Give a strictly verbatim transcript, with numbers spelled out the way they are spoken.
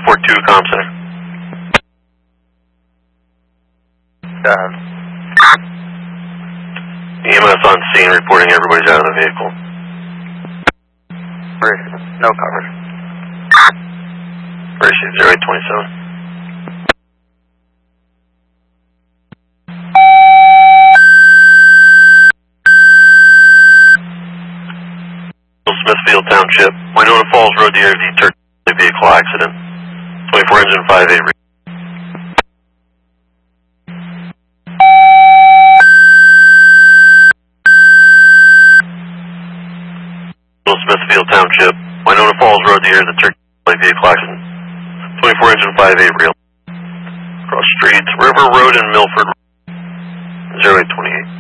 four two, comm center. Uh, E M S on scene reporting everybody's out of the vehicle. no cover. Appreciate zero eight twenty-seven. Smithfield Township, Winona Falls Road, near the Turkey vehicle accident. twenty-four engine five eight. Smithfield Township, Winona Falls Road, near the Turkey vehicle accident. twenty-four engine five eight real. Cross streets, River Road and Milford. zero eight twenty-eight.